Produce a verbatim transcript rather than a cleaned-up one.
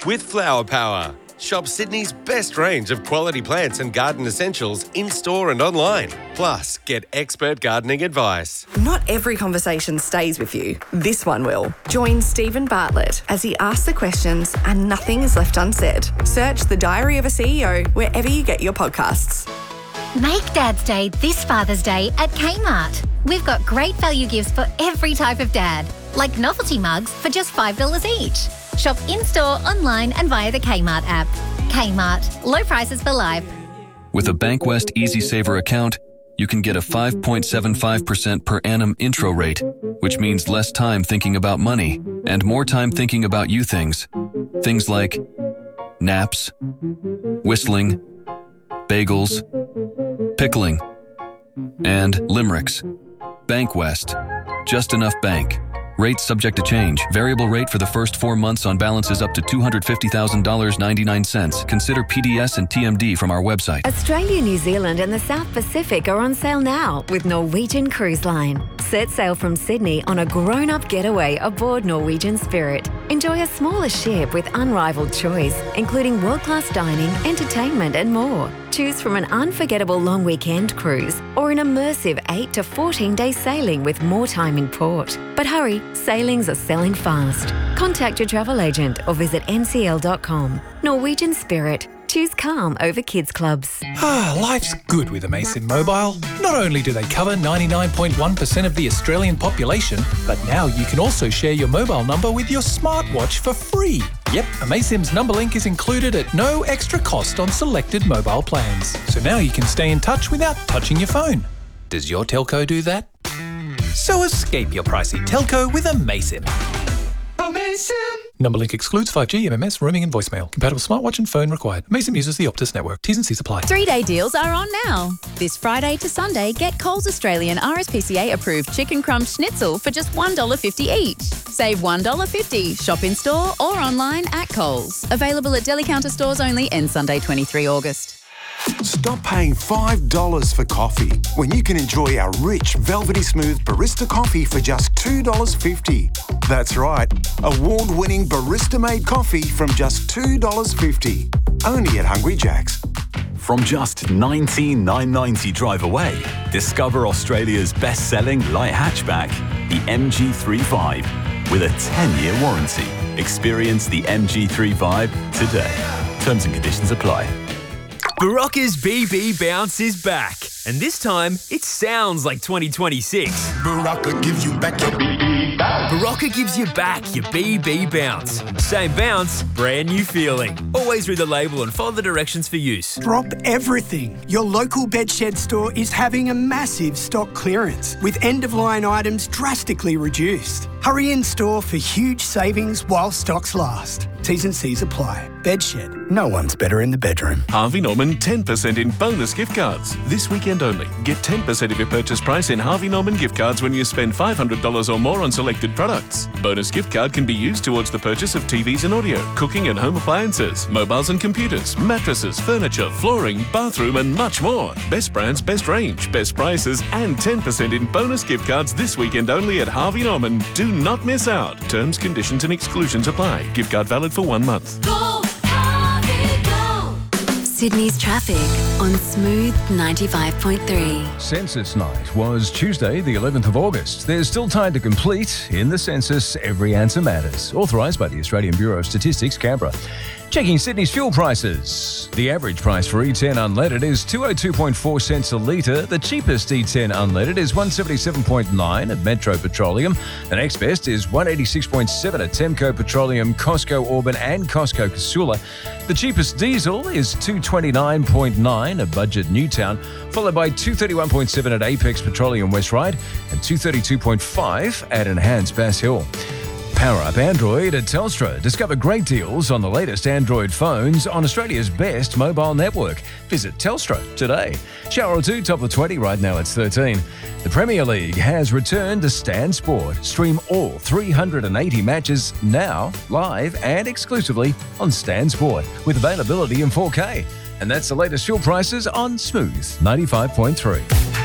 with Flower Power. Shop Sydney's best range of quality plants and garden essentials in-store and online. Plus, get expert gardening advice. Not every conversation stays with you. This one will. Join Stephen Bartlett as he asks the questions and nothing is left unsaid. Search The Diary of a C E O wherever you get your podcasts. Make Dad's Day this Father's Day at Kmart. We've got great value gifts for every type of dad, like novelty mugs for just five dollars each. Shop in-store, online and via the Kmart app. Kmart. Low prices for life. With a Bankwest Easy Saver account, you can get a five point seven five percent per annum intro rate, which means less time thinking about money and more time thinking about you things. Things like naps, whistling, bagels, pickling, and limericks. Bankwest. Just enough bank. Rates subject to change. Variable rate for the first four months on balances up to two hundred fifty thousand dollars and ninety-nine cents. Consider P D S and T M D from our website. Australia, New Zealand and the South Pacific are on sale now with Norwegian Cruise Line. Set sail from Sydney on a grown-up getaway aboard Norwegian Spirit. Enjoy a smaller ship with unrivaled choice, including world-class dining, entertainment and more. Choose from an unforgettable long weekend cruise or an immersive eight to fourteen day sailing with more time in port. But hurry, sailings are selling fast. Contact your travel agent or visit N C L dot com. Norwegian Spirit. Choose calm over kids clubs. Ah, life's good with Amaysim Mobile. Not only do they cover ninety-nine point one percent of the Australian population, but now you can also share your mobile number with your smartwatch for free. Yep, Amaysim's number link is included at no extra cost on selected mobile plans. So now you can stay in touch without touching your phone. Does your telco do that? So escape your pricey telco with Amaysim. Amaysim! Number link excludes five G, M M S, roaming and voicemail. Compatible smartwatch and phone required. Amaysim uses the Optus network. T's and C's apply. Three-day deals are on now. This Friday to Sunday, get Coles Australian R S P C A approved chicken crumb schnitzel for just one dollar fifty each. Save one dollar fifty. Shop in store or online at Coles. Available at deli counter stores only end Sunday, twenty-third of August. Stop paying five dollars for coffee when you can enjoy our rich, velvety smooth barista coffee for just two dollars fifty. That's right, award-winning barista-made coffee from just two dollars fifty. Only at Hungry Jack's. From just nineteen thousand nine hundred ninety drive away, discover Australia's best-selling light hatchback, the M G thirty-five, with a ten-year warranty. Experience the M G thirty-five today. Terms and conditions apply. Barocca's B B Bounce is back, and this time it sounds like twenty twenty-six. Barocca gives you back your B B bounce. Barocca gives you back your B B Bounce. Same bounce, brand new feeling. Always read the label and follow the directions for use. Drop everything. Your local Bedshed store is having a massive stock clearance with end-of-line items drastically reduced. Hurry in store for huge savings while stocks last. T's and C's apply. Bedshed. No one's better in the bedroom. Harvey Norman ten percent in bonus gift cards. This weekend only. Get ten percent of your purchase price in Harvey Norman gift cards when you spend five hundred dollars or more on selected products. Bonus gift card can be used towards the purchase of T Vs and audio, cooking and home appliances, mobiles and computers, mattresses, furniture, flooring, bathroom and much more. Best brands, best range, best prices and ten percent in bonus gift cards this weekend only at Harvey Norman. Do not miss out. Terms, conditions and exclusions apply. Gift card valid for one month. Go, Harvey, go. Sydney's traffic on Smooth ninety-five point three. Census night was Tuesday, the eleventh of August. There's still time to complete. In the census, every answer matters. Authorised by the Australian Bureau of Statistics, Canberra. Checking Sydney's fuel prices. The average price for E ten unleaded is two oh two point four cents a litre. The cheapest E ten unleaded is one seventy-seven point nine at Metro Petroleum. The next best is one eighty-six point seven at Temco Petroleum, Costco Auburn and Costco Casula. The cheapest diesel is two twenty-nine point nine at Budget Newtown, followed by two thirty-one point seven at Apex Petroleum West Ryde and two thirty-two point five at Enhanced Bass Hill. Power up Android at Telstra. Discover great deals on the latest Android phones on Australia's best mobile network. Visit Telstra today. Shower or two, top of twenty, right now it's thirteen. The Premier League has returned to Stan Sport. Stream all three hundred eighty matches now, live and exclusively on Stan Sport, with availability in four K. And that's the latest fuel prices on Smooth ninety-five point three.